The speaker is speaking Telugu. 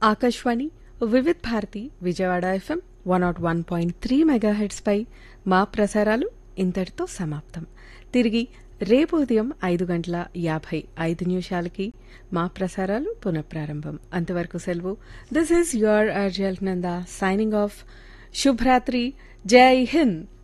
ఆకాశవాణి వివిధ్ భారతి విజయవాడ ఎఫ్ఎం 101.3 మెగాహెర్ట్స్ పై మా ప్రసారాలు ఇంతటితో సమాప్తం. తిరిగి రేపు ఉదయం 5:55 మా ప్రసారాలు పునఃప్రారంభం. అంతవరకు సెలవు. This is your అర్జల్ Nanda signing off. శుభరాత్రి. జై హింద్.